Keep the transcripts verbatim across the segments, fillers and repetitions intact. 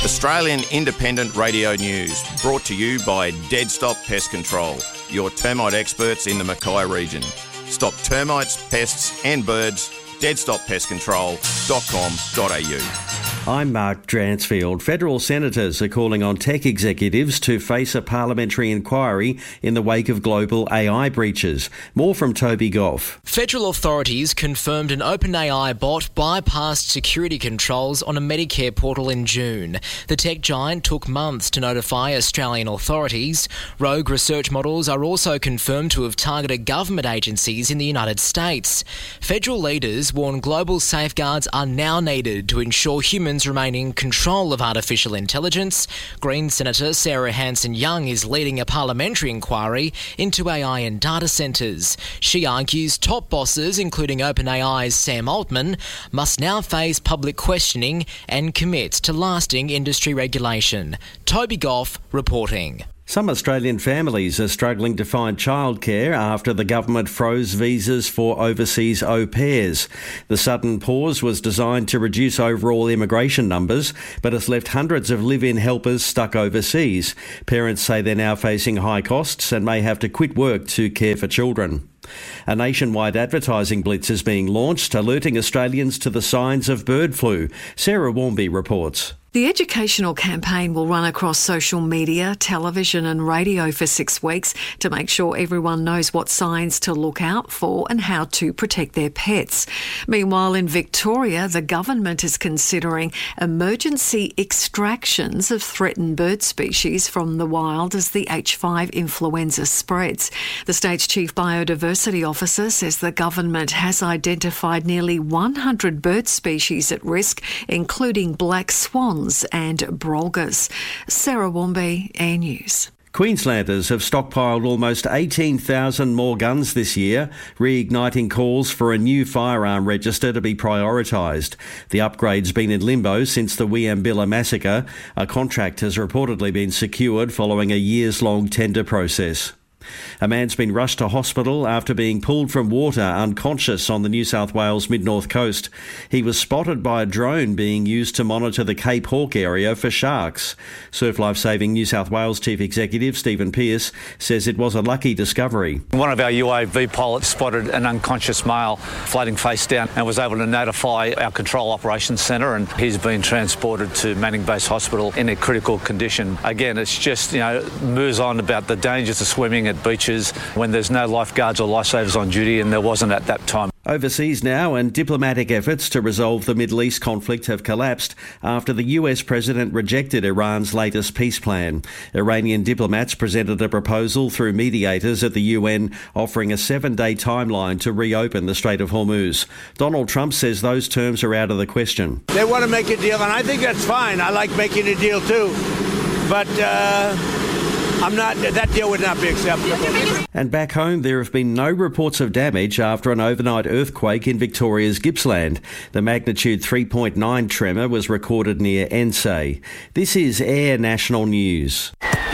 Australian Independent Radio News, brought to you by Dead Stop Pest Control, your termite experts in the Mackay region. Stop termites, pests and birds. dead stop pest control dot com dot a u. I'm Mark Dransfield. Federal senators are calling on tech executives to face a parliamentary inquiry in the wake of global A I breaches. More from Toby Goff. Federal authorities confirmed an OpenAI bot bypassed security controls on a Medicare portal in June. The tech giant took months to notify Australian authorities. Rogue research models are also confirmed to have targeted government agencies in the United States. Federal leaders warn global safeguards are now needed to ensure humans remain in control of artificial intelligence. Green Senator Sarah Hanson-Young is leading a parliamentary inquiry into A I and data centres. She argues top bosses, including OpenAI's Sam Altman, must now face public questioning and commit to lasting industry regulation. Toby Goff reporting. Some Australian families are struggling to find childcare after the government froze visas for overseas au pairs. The sudden pause was designed to reduce overall immigration numbers, but has left hundreds of live-in helpers stuck overseas. Parents say they're now facing high costs and may have to quit work to care for children. A nationwide advertising blitz is being launched, alerting Australians to the signs of bird flu. Sarah Warmby reports. The educational campaign will run across social media, television and radio for six weeks to make sure everyone knows what signs to look out for and how to protect their pets. Meanwhile, in Victoria, the government is considering emergency extractions of threatened bird species from the wild as the H five influenza spreads. The state's Chief Biodiversity Officer says the government has identified nearly one hundred bird species at risk, including black swans and brolgas. Sarah Warmby, Air News. Queenslanders have stockpiled almost eighteen thousand more guns this year, reigniting calls for a new firearm register to be prioritised. The upgrade's been in limbo since the Wiambilla massacre. A contract has reportedly been secured following a years-long tender process. A man's been rushed to hospital after being pulled from water unconscious on the New South Wales mid-north coast. He was spotted by a drone being used to monitor the Cape Hawke area for sharks. Surf Life Saving New South Wales Chief Executive Stephen Pearce says it was a lucky discovery. One of our U A V pilots spotted an unconscious male floating face down and was able to notify our Control Operations Centre, and he's been transported to Manning Base Hospital in a critical condition. Again, it's just, you know, moves on about the dangers of swimming at beaches when there's no lifeguards or lifesavers on duty, and there wasn't at that time. Overseas now, and diplomatic efforts to resolve the Middle East conflict have collapsed after the U S president rejected Iran's latest peace plan. Iranian diplomats presented a proposal through mediators at the U N offering a seven-day timeline to reopen the Strait of Hormuz. Donald Trump says those terms are out of the question. They want to make a deal, and I think that's fine. I like making a deal too. But uh, I'm not. That deal would not be acceptable. And back home, there have been no reports of damage after an overnight earthquake in Victoria's Gippsland. The magnitude three point nine tremor was recorded near Ensay. This is Air National News.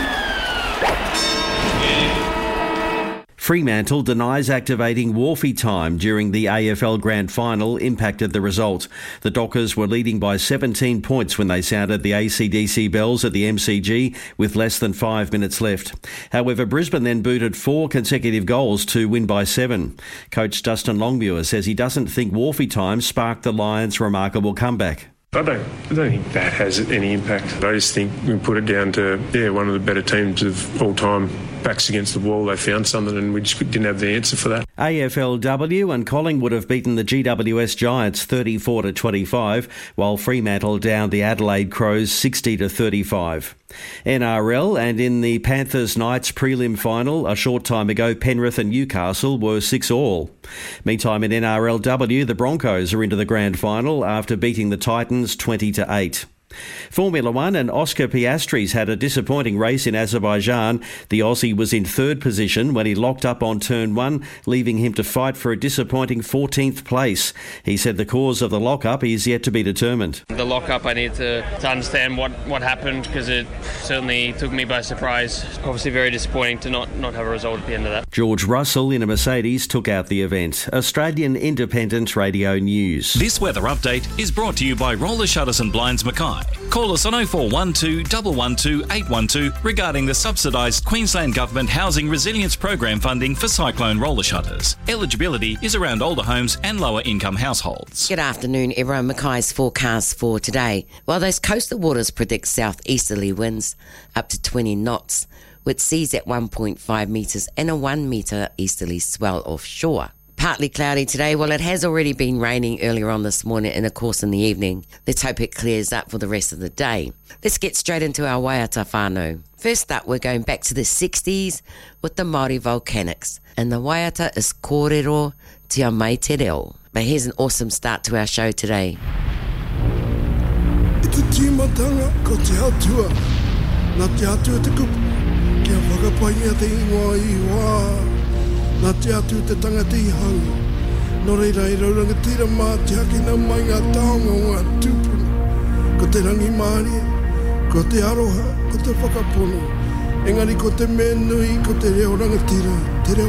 Fremantle denies activating Wharfie time during the A F L Grand Final impacted the result. The Dockers were leading by seventeen points when they sounded the A C D C bells at the M C G with less than five minutes left. However, Brisbane then booted four consecutive goals to win by seven. Coach Dustin Longmuir says he doesn't think Wharfie time sparked the Lions' remarkable comeback. I don't, I don't think that has any impact. I just think we put it down to, yeah, one of the better teams of all time. Backs against the wall, they found something and we just didn't have the answer for that. A F L W and Collingwood have beaten the G W S Giants thirty-four to twenty-five, while Fremantle downed the Adelaide Crows sixty to thirty-five. N R L, and in the Panthers Knights prelim final a short time ago, Penrith and Newcastle were six all. Meantime, in N R L W, the Broncos are into the grand final after beating the Titans twenty to eight. Formula One, and Oscar Piastri's had a disappointing race in Azerbaijan. The Aussie was in third position when he locked up on turn one, leaving him to fight for a disappointing fourteenth place. He said the cause of the lock-up is yet to be determined. The lock-up, I need to, to understand what, what happened, because it certainly took me by surprise. Obviously very disappointing to not, not have a result at the end of that. George Russell in a Mercedes took out the event. Australian Independent Radio News. This weather update is brought to you by Roller Shutters and Blinds Mackay. apply. Call us on oh four one two, one one two, eight one two regarding the subsidised Queensland Government Housing Resilience Program funding for cyclone roller shutters. Eligibility is around older homes and lower income households. Good afternoon, everyone. Mackay's forecast for today. Well, those coastal waters predict southeasterly winds up to twenty knots, with seas at one point five metres and a one metre easterly swell offshore. Partly cloudy today. Well, it has already been raining earlier on this morning and, of course, in the evening. Let's hope it clears up for the rest of the day. Let's get straight into our waiata whānau. First up, we're going back to the sixties with the Māori Volcanics. And the waiata is Kōrero Tia Mai Te Reo. But here's an awesome start to our show today. I te tīmatanga ko te atua, nā te atua te kupu, kia whakapainga te ingoa i wā. Nā te atu te tangata i hanga. Nō reira i rauranga tira mā te haki nā mai ngā taonga o ngā tūpuna. Ko te rangi Māori, ko te aroha, ko te whakapono. Engari ko te menui, ko te reo rangatira, te reo